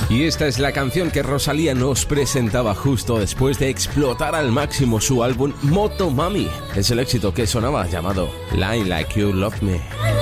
Y esta es la canción que Rosalía nos presentaba justo después de explotar al máximo su álbum Motomami. Es el éxito que sonaba llamado Line Like You Love Me.